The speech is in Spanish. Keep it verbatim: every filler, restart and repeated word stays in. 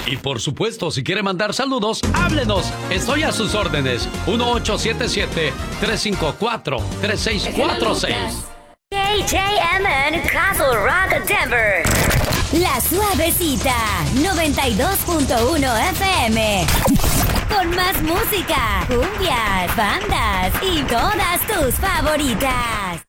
Y por supuesto, si quiere mandar saludos, háblenos. Estoy a sus órdenes. uno ocho siete siete, tres cinco cuatro, tres seis cuatro seis. K J M N Castle Rock, Denver. La Suavecita, noventa y dos punto uno F M. Con más música, cumbias, bandas y todas tus favoritas.